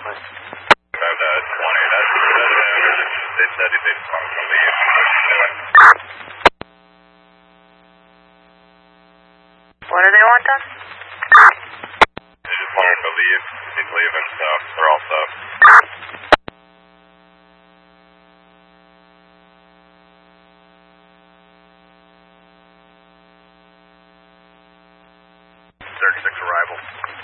Bye. 20, they said they just want to leave. What do they want done? They just want him to leave. He's leaving, so they're all sub. 36 arrival.